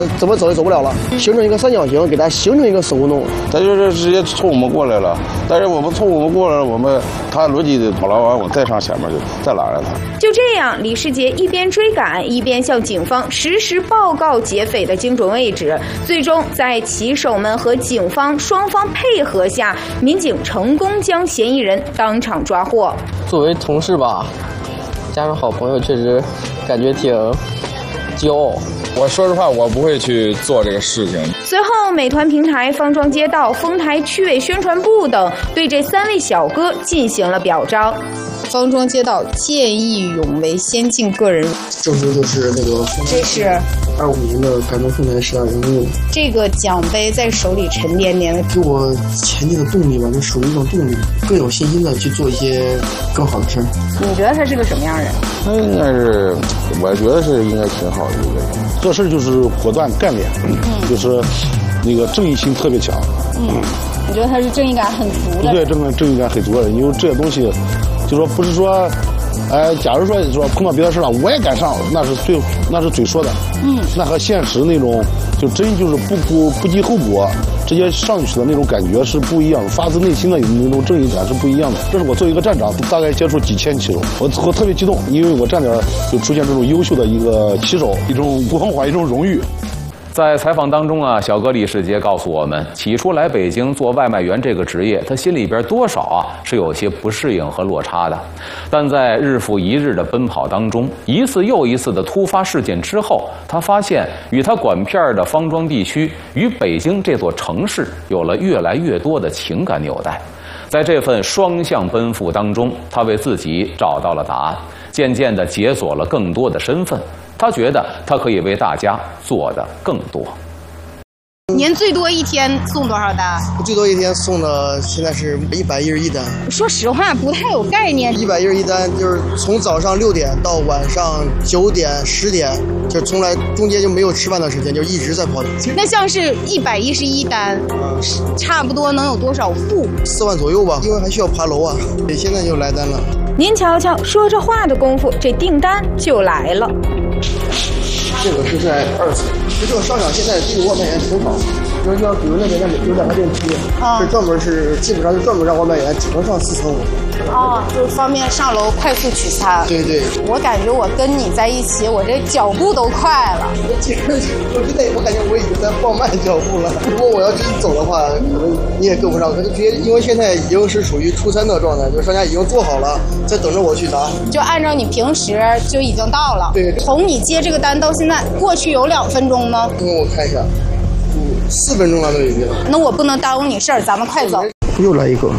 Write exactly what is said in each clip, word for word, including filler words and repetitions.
怎么走也走不了了，形成一个三角形，给它形成一个死胡同。 他就是直接冲我们过来了，但是我们冲我们过来了，我们他轮机的跑了完，我再上前面就再拉着他。 就这样，李世杰一边追赶，一边向警方实时报告劫匪的精准位置。最终，在骑手们和警方双方配合下，民警成功将嫌疑人当场抓获。 作为同事吧，加上好朋友，确实感觉挺骄傲。 我说实话，我不会去做这个事情。 随后，美团平台、方庄街道、丰台区委宣传部等对这三位小哥进行了表彰。 方庄街道见义勇为先进个人， 证书就是那个， 这是二五年的感动丰台十大人物。 这个奖杯在手里沉甸甸的， 给我前进的动力吧，就属于一种动力，更有信心的去做一些更好的事儿。 你觉得他是个什么样的人？ 他应该是，我觉得是应该挺好的一个人。 做事就是果断干练，嗯，就是那个正义心特别强。 嗯，你觉得他是正义感很足的？ 对，正正义感很足的人，因为这些东西，就说不是说，哎，假如说说碰到别的事了，我也敢上，那是最那是嘴说的。嗯，那和现实那种就真就是不顾不计后果直接上去的那种感觉是不一样的，发自内心的那种正义感是不一样的。这是我作为一个站长，大概接触几千骑手，我我特别激动，因为我站点就出现这种优秀的一个骑手，一种光环，一种荣誉。 在采访当中啊，小哥李世杰告诉我们，起初来北京做外卖员这个职业，他心里边多少啊是有些不适应和落差的。但在日复一日的奔跑当中，一次又一次的突发事件之后，他发现与他管片的方庄地区与北京这座城市有了越来越多的情感纽带。在这份双向奔赴当中，他为自己找到了答案，渐渐地解锁了更多的身份。他觉得他可以为大家做的更多。 您最多一天送多少单？ 我最多一天送的现在是一百一十一单。 说实话，不太有概念。 一百一十一单就是从早上六点到晚上九点、十点，就从来中间就没有吃饭的时间，就一直在跑。 那像是一百一十一单，嗯，差不多能有多少户？ 四万左右吧，因为还需要爬楼啊。现在就来单了。 您瞧瞧，说这话的功夫，这订单就来了。 这个是在二层，这个商场现在这个外卖员挺好，就是像比如那边那有两个电梯，啊，是专门是基本上是专门让外卖员只能上四层五。 哦，就是方便上楼快速取餐。 对对， 我感觉我跟你在一起，我这脚步都快了。 其实我现在我感觉我已经在放慢脚步了。如果我要真走的话，可能你也跟不上，可能直接因为现在已经是属于出餐的状态，就是商家已经做好了，在等着我去拿。 就按照你平时就已经到了。 对， 从你接这个单到现在，过去有两分钟吗？ 嗯，我看一下，嗯，四分钟了都已经。 那我不能耽误你事儿，咱们快走。 又来一个。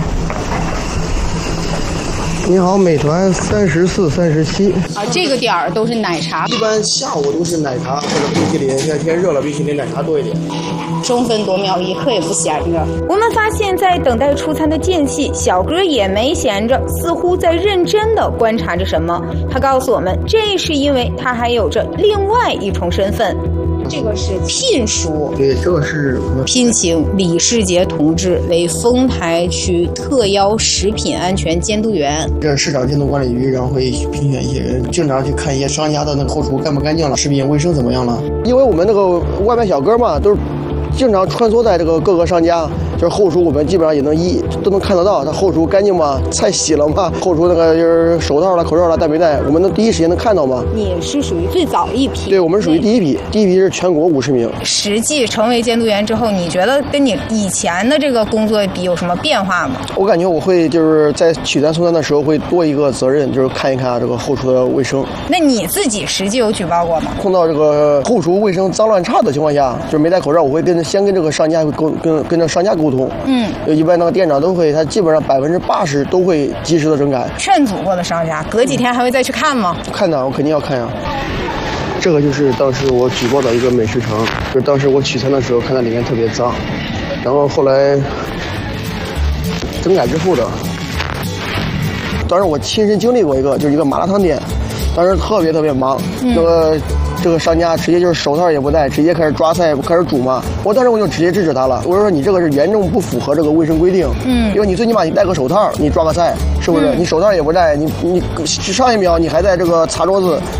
你好，美团三十四、三十七啊，这个点儿都是奶茶， 一般下午都是奶茶或者冰淇淋，现在天热了，冰淇淋奶茶多一点。 争分夺秒，一刻也不闲着。 我们发现，在等待出餐的间隙，小哥也没闲着，似乎在认真地观察着什么。他告诉我们，这是因为他还有着另外一重身份。 这个是聘书， 对，这个是聘请李世杰同志为丰台区特邀食品安全监督员。 这市场监督管理局然后会评选一些人，经常去看一些商家的那个后厨干不干净了，食品卫生怎么样了。因为我们那个外卖小哥嘛，都是经常穿梭在这个各个商家，就是后厨我们基本上也能一都能看得到，他后厨干净吗？菜洗了吗？后厨那个就是手套了、口罩了带没带，我们能第一时间能看到吗？ 你是属于最早一批， 对，我们是属于第一批，第一批是全国五十名。 实际成为监督员之后，你觉得跟你以前的这个工作比有什么变化吗？ 我感觉我会就是在取餐送餐的时候会多一个责任，就是看一看这个后厨的卫生。 那你自己实际有举报过吗？ 碰到这个后厨卫生脏乱差的情况下，就是没戴口罩，我会跟先跟这个商家会沟跟跟这商家沟通。嗯，一般那个店长都会，他基本上百分之八十都会及时的整改。 劝阻过的商家，隔几天还会再去看吗？ 看的，我肯定要看呀。这个就是当时我举报的一个美食城，就是当时我取餐的时候看到里面特别脏，然后后来整改之后的。当时我亲身经历过一个，就是一个麻辣烫店，当时特别特别忙，嗯、那个。这个商家直接就是手套也不戴，直接开始抓菜，开始煮嘛。我当时我就直接制止他了，我说你这个是严重不符合这个卫生规定。嗯，因为你最起码你戴个手套，你抓个菜是不是？嗯、你手套也不戴，你你上一秒你还在这个擦桌子，